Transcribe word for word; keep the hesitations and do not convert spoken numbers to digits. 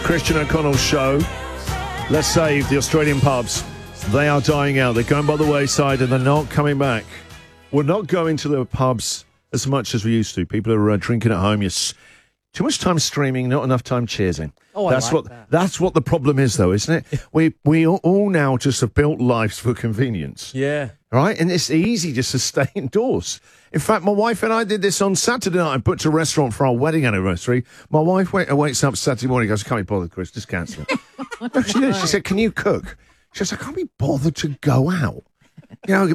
Christian O'Connell's show. Let's save the Australian pubs. They are dying out. They're going by the wayside and they're not coming back. We're not going to the pubs as much as we used to. People are uh, drinking at home. Yes, too much time streaming, not enough time cheersing. Oh, that's I like what that. that's what the problem is, though, isn't it? we we all now just have built lives for convenience. Yeah. Right? And it's easy just to stay indoors. In fact, my wife and I did this on Saturday night. I booked a restaurant for our wedding anniversary. My wife wake, wakes up Saturday morning and goes, I can't be bothered, Chris, just cancel it. No, she did. She said, can you cook? She said, I can't be bothered to go out. You know,